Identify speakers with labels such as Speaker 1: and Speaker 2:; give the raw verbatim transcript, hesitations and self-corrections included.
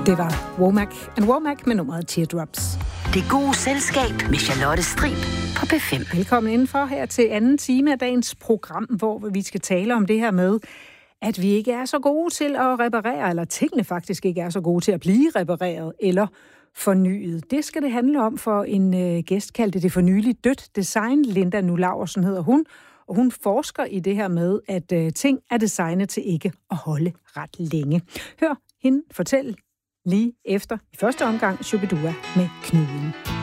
Speaker 1: Det var Womack and Womack med nummeret Teardrops.
Speaker 2: Det gode selskab med Charlotte Strib på P fem.
Speaker 1: Velkommen indenfor her til anden time af dagens program, hvor vi skal tale om det her med, at vi ikke er så gode til at reparere, eller tingene faktisk ikke er så gode til at blive repareret eller fornyet. Det skal det handle om, for en øh, gæst kaldte det for nylig dødt design. Linda Nulaursen hedder hun, og hun forsker i det her med, at øh, ting er designet til ikke at holde ret længe. Hør hende fortælle lige efter i første omgang Shubidua med Knuden.